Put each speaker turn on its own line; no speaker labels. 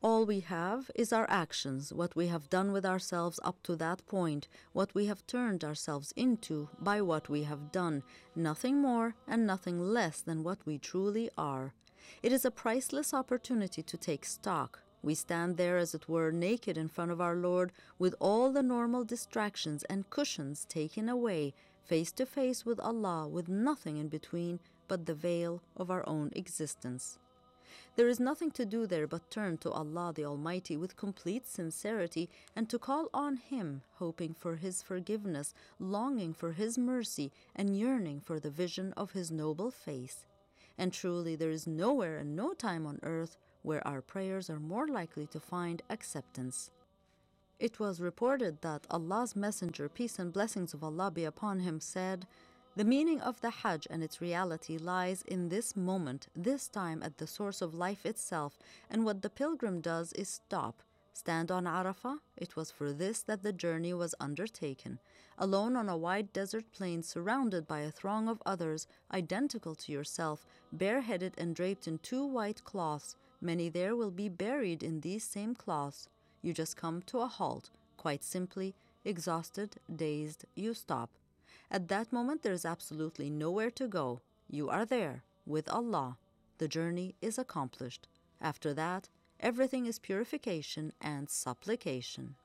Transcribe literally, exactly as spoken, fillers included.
All we have is our actions, what we have done with ourselves up to that point, what we have turned ourselves into by what we have done, nothing more and nothing less than what we truly are. It is a priceless opportunity to take stock. We stand there, as it were, naked in front of our Lord, with all the normal distractions and cushions taken away, face to face with Allah, with nothing in between but the veil of our own existence. There is nothing to do there but turn to Allah the Almighty with complete sincerity and to call on Him, hoping for His forgiveness, longing for His mercy, and yearning for the vision of His noble face. And truly there is nowhere and no time on earth where our prayers are more likely to find acceptance. It was reported that Allah's Messenger, peace and blessings of Allah be upon him, said, "The meaning of the Hajj and its reality lies in this moment, this time at the source of life itself, and what the pilgrim does is stop, stand on Arafah. It was for this that the journey was undertaken. Alone on a wide desert plain, surrounded by a throng of others, identical to yourself, bareheaded and draped in two white cloths, many there will be buried in these same cloths. You just come to a halt, quite simply, exhausted, dazed, you stop. At that moment there is absolutely nowhere to go. You are there, with Allah. The journey is accomplished. After that, everything is purification and supplication."